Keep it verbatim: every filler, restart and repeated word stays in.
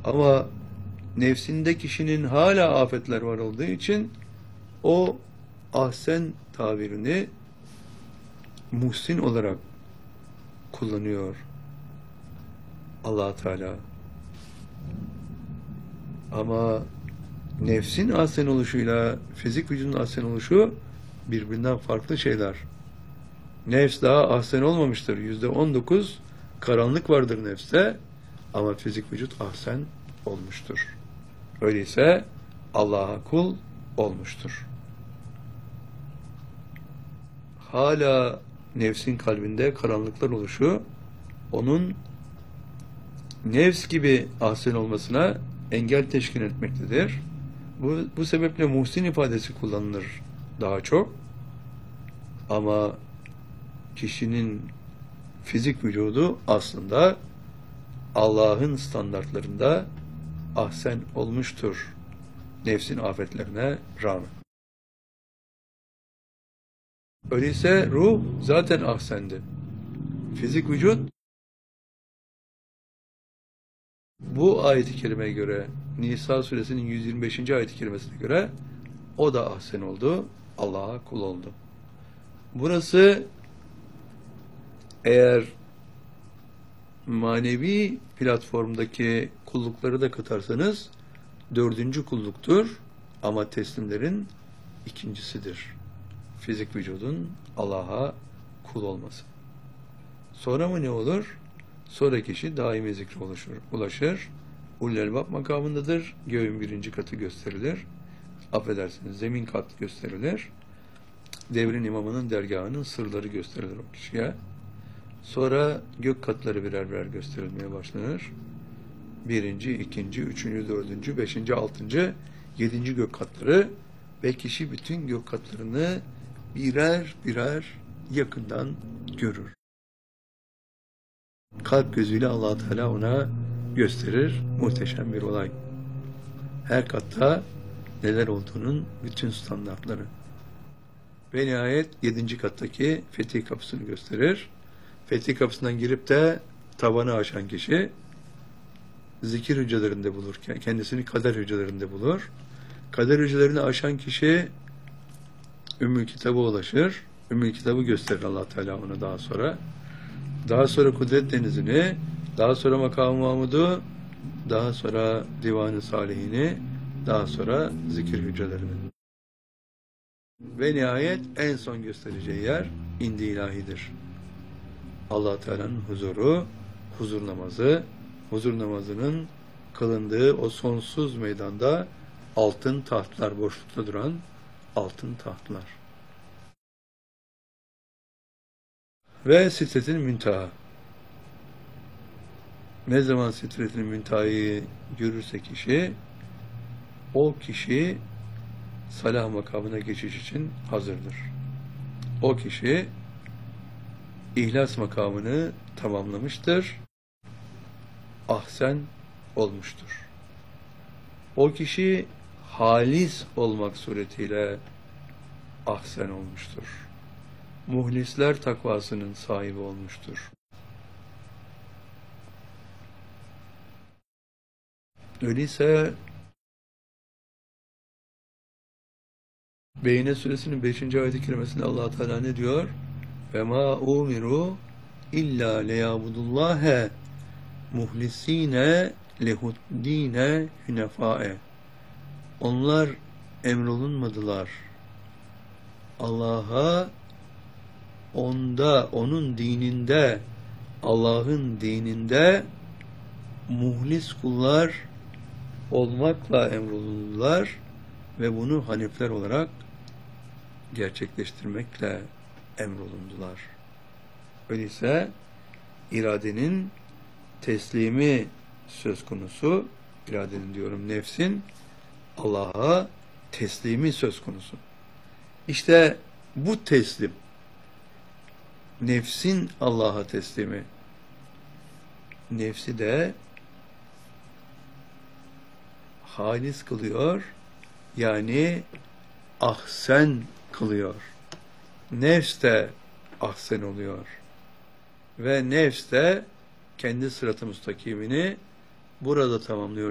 Ama nefsinde kişinin hala afetler var olduğu için o ahsen tabirini muhsin olarak kullanıyor Allah Teala. Ama nefsin ahsen oluşuyla fizik vücudun ahsen oluşu birbirinden farklı şeyler. Nefs daha ahsen olmamıştır. Yüzde on dokuz karanlık vardır nefste ama fizik vücut ahsen olmuştur. Öyleyse Allah'a kul olmuştur. Hala nefsin kalbinde karanlıklar oluşu onun nefs gibi ahsen olmasına engel teşkil etmektedir. Bu, bu sebeple muhsin ifadesi kullanılır daha çok. Ama kişinin fizik vücudu aslında Allah'ın standartlarında ahsen olmuştur. Nefsin afetlerine rağmen. Öyleyse ruh zaten ahsendi. Fizik vücut bu ayet-i kerimeye göre, Nisa suresinin yüz yirmi beşinci ayet-i kerimesine göre o da ahsen oldu, Allah'a kul oldu. Burası eğer manevi platformdaki kullukları da katarsanız dördüncü kulluktur ama teslimlerin ikincisidir. Fizik vücudun Allah'a kul olması. Sonra mı ne olur? Sonra kişi daimi zikre ulaşır. ulaşır. Ulul elbab makamındadır. Göğün birinci katı gösterilir. Affedersiniz, zemin kat gösterilir. Devrin imamının dergahının sırları gösterilir o kişiye. Sonra gök katları birer birer gösterilmeye başlanır. Birinci, ikinci, üçüncü, dördüncü, beşinci, altıncı, yedinci gök katları ve kişi bütün gök katlarını birer birer yakından görür. Kalp gözüyle Allah Teala ona gösterir. Muhteşem bir olay. Her katta neler olduğunun bütün standartları. Ve nihayet yedinci kattaki fetih kapısını gösterir. Fetih kapısından girip de tavanı aşan kişi zikir hücrelerinde bulur. Kendisini kader hücrelerinde bulur. Kader hücrelerini aşan kişi Ümmül Kitab'a ulaşır. Ümmül Kitab'ı gösterir Allah Teala ona daha sonra. Daha sonra Kudret Denizi'ni, daha sonra Makam-ı Mahmud'u, daha sonra Divan-ı Salihini, daha sonra zikir hücrelerini. Ve nihayet en son göstereceği yer indi ilahidir. Allah Teala'nın huzuru, huzur namazı, huzur namazının kılındığı o sonsuz meydanda altın tahtlar, boşlukta duran altın tahtlar. Ve Sidretil Münteha. Ne zaman Sidretil Münteha'yı görürse kişi, o kişi salah makamına geçiş için hazırdır. O kişi İhlas makamını tamamlamıştır. Ahsen olmuştur. O kişi halis olmak suretiyle ahsen olmuştur. Muhlisler takvasının sahibi olmuştur. Öyleyse Beyne suresinin beşinci ayet-i kerimesinde Allah Teala ne diyor? Ve ma umiru illa liyabudullaha muhlisine lehuddine hunefae. Onlar emrolunmadılar. Allah'a onda, onun dininde, Allah'ın dininde muhlis kullar olmakla emrolundular ve bunu hanifler olarak gerçekleştirmekle emrolundular. Öyleyse iradenin teslimi söz konusu, iradenin diyorum nefsin Allah'a teslimi söz konusu. İşte bu teslim, nefsin Allah'a teslimi, nefsi de halis kılıyor, yani ahsen kılıyor. Nefs de ahsen oluyor. Ve nefs de kendi sırat-ı müstakimini burada tamamlıyor.